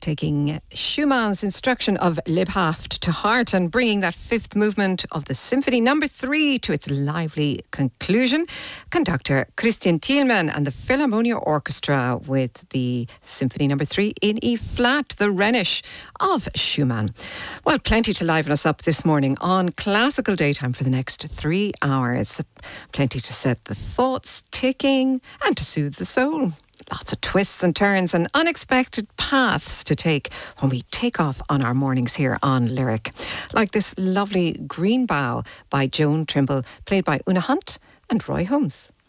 taking Schumann's instruction of Lebhaft to heart and bringing that fifth movement of the Symphony Number 3 to its lively conclusion. Conductor Christian Thielmann and the Philharmonia Orchestra with the Symphony Number 3 in E flat, the Rhenish of Schumann. Well, plenty to liven us up this morning on Classical Daytime for the next 3 hours. Plenty to set the thoughts ticking and to soothe the soul. Lots of twists and turns and unexpected paths to take when we take off on our mornings here on Lyric. Like this lovely Green Bough by Joan Trimble, played by Una Hunt and Roy Holmes.